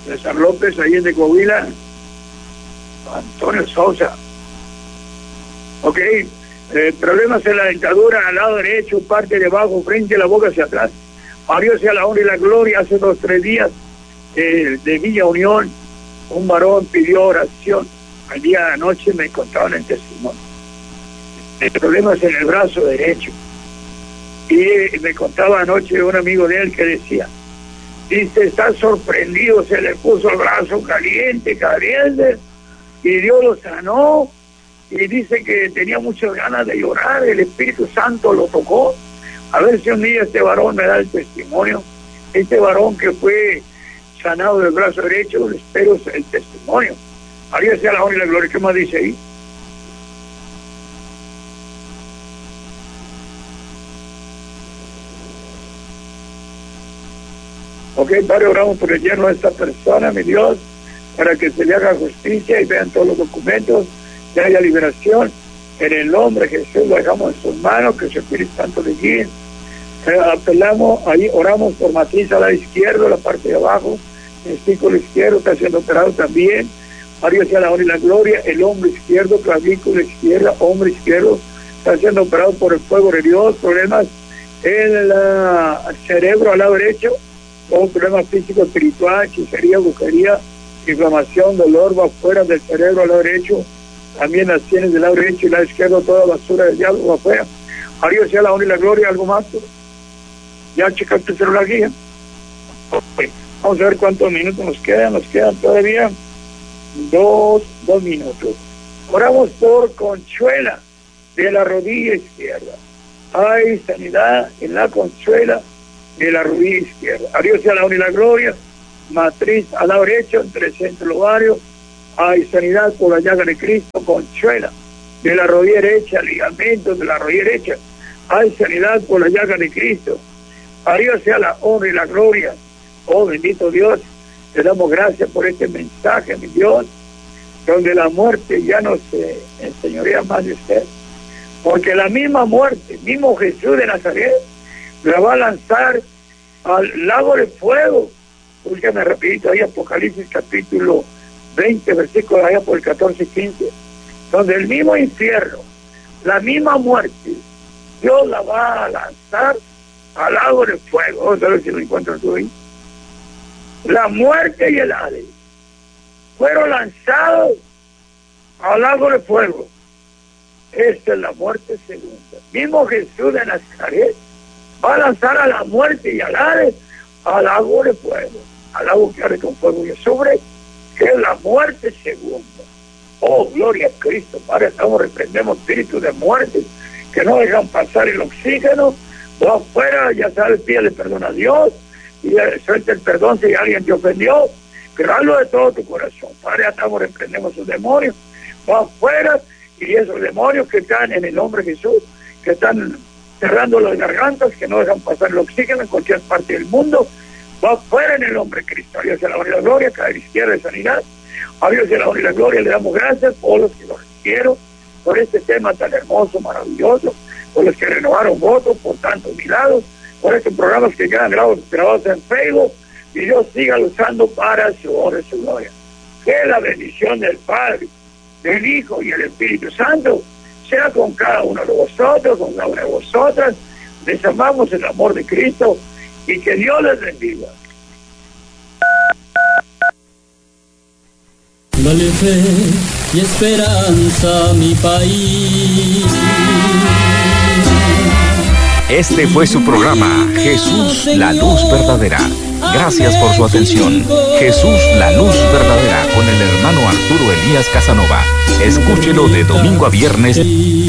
César López, ahí en de Coahuila. Antonio Sousa. Ok, problemas en la dentadura, al lado derecho, parte de abajo, frente a la boca hacia atrás. A Dios sea la honra y la gloria. Hace 2 o 3 días de Villa Unión, un varón pidió oración. Al día de anoche me contaban el testimonio. Problemas en el brazo derecho. Y me contaba anoche un amigo de él que decía, dice, está sorprendido, se le puso el brazo caliente, y Dios lo sanó, y dice que tenía muchas ganas de llorar, el Espíritu Santo lo tocó. A ver si un día este varón me da el testimonio, este varón que fue sanado del brazo derecho, espero el testimonio. A Dios sea la honra y la gloria. ¿Qué más dice ahí? Ok, Padre, oramos por el yerno de esta persona, mi Dios, para que se le haga justicia y vean todos los documentos, que haya liberación. En el nombre de Jesús lo dejamos en sus manos, que su Espíritu Santo le guíe. Apelamos, ahí oramos por Matriz a la izquierda, la parte de abajo, el círculo izquierdo está siendo operado también. A Dios sea la honra y la gloria. El hombro izquierdo, clavícula izquierda, hombro izquierdo, está siendo operado por el fuego de Dios. Problemas en el cerebro al lado derecho, todo problema físico, espiritual, hechicería, brujería, inflamación, dolor, va fuera del cerebro al lado derecho, también las sienes del lado derecho y lado izquierdo, toda basura del diablo va afuera. A Dios sea la honra y la gloria. ¿Algo más? ¿Ya checaste el celular, guía? Okay. Vamos a ver cuántos minutos nos quedan todavía 2 minutos. Oramos por Consuela de la rodilla izquierda. Hay sanidad en la Consuela de la rodilla izquierda. A Dios sea la honra y la gloria. Matriz al lado derecho, entre centro y ovario. Hay sanidad por la llaga de Cristo. Consuela de la rodilla derecha, ligamentos de la rodilla derecha. Hay sanidad por la llaga de Cristo. A Dios sea la honra y la gloria. Oh, bendito Dios, te damos gracias por este mensaje, mi Dios, donde la muerte ya no se enseñorea más de usted. Porque la misma muerte, mismo Jesús de Nazaret, la va a lanzar al lago de fuego. Búscame rapidito ahí, Apocalipsis capítulo 20, versículos allá por el 14 y 15, donde el mismo infierno, la misma muerte, Dios la va a lanzar al lago de fuego. Vamos a ver si lo encuentras tú ahí. La muerte y el Hades fueron lanzados al lago de fuego. Esta es la muerte segunda. Mismo Jesús de Nazaret va a lanzar a la muerte y al Hades al lago de fuego, al lago que arde con fuego y azufre, que es la muerte segunda. Oh, gloria a Cristo, Padre, estamos reprendemos espíritus de muerte que no dejan pasar el oxígeno. Va afuera, ya sabes, pídele perdón a Dios y suelta el perdón si alguien te ofendió, pero hazlo de todo tu corazón. Padre, ya estamos, reprendemos sus demonios. Va afuera, y esos demonios que están en el nombre de Jesús, que están cerrando las gargantas, que no dejan pasar el oxígeno en cualquier parte del mundo, va afuera en el nombre de Cristo. A Dios sea la honra y la gloria, cada izquierda de sanidad. A Dios sea la honra y la gloria, le damos gracias por los que lo requiero, por este tema tan hermoso, maravilloso, por los que renovaron votos, por tantos milagros, por estos programas que quedan grabados en Facebook, y Dios siga usando para su honra y su gloria. Que la bendición del Padre, del Hijo y el Espíritu Santo sea con cada uno de vosotros, con cada una de vosotras. Les amamos el amor de Cristo y que Dios les bendiga. Dale fe y esperanza a mi país. Este fue su programa, Jesús, la luz verdadera. Gracias por su atención. Jesús, la luz verdadera, con el hermano Arturo Elías Casanova. Escúchelo de domingo a viernes.